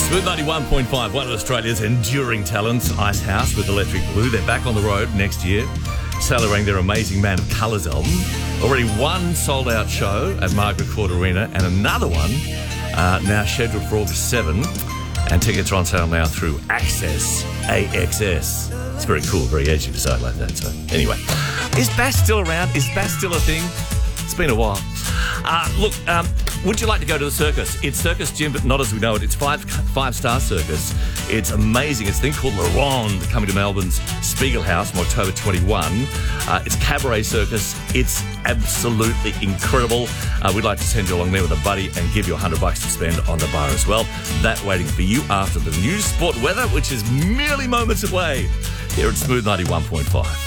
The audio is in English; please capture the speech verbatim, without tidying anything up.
Smooth ninety-one point five, one of Australia's enduring talents, Icehouse with Electric Blue. They're back on the road next year, celebrating their amazing Man of Colours album. Already one sold-out show at Margaret Court Arena and another one uh, now scheduled for August seventh. And tickets are on sale now through Access, A X S. It's very cool, very edgy to say it like that. So anyway, is bass still around? Is bass still a thing? It's been a while. Uh, look, um, would you like to go to the circus? It's Circus Jim, but not as we know it. It's five five star circus. It's amazing. It's a thing called La Ronde coming to Melbourne's Spiegel House on October twenty-first. Uh, it's cabaret circus. It's absolutely incredible. Uh, we'd like to send you along there with a buddy and give you a hundred bucks to spend on the bar as well. That waiting for you after the news, sport, weather, which is merely moments away here at Smooth ninety-one point five.